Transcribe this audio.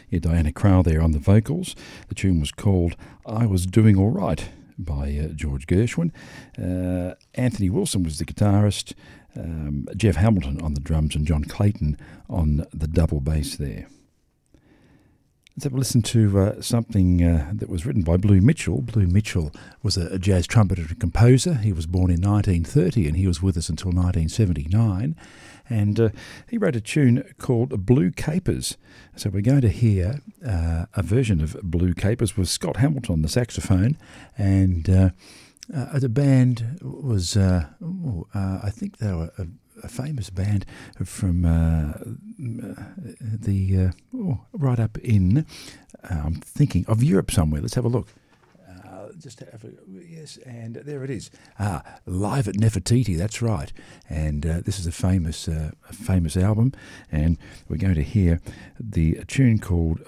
Yeah, Diana Krall there on the vocals. The tune was called I Was Doing All Right by George Gershwin. Anthony Wilson was the guitarist, Jeff Hamilton on the drums, and John Clayton on the double bass there. Let's have a listen to something that was written by Blue Mitchell. Blue Mitchell was a jazz trumpeter and composer. He was born in 1930 and he was with us until 1979. And he wrote a tune called Blue Capers. So we're going to hear a version of Blue Capers with Scott Hamilton on the saxophone. And the band was, I think they were a famous band from right up in, I'm thinking of Europe somewhere. Let's have a look. Yes, and there it is. Live at Nefertiti, that's right. And this is a famous album, and we're going to hear the tune called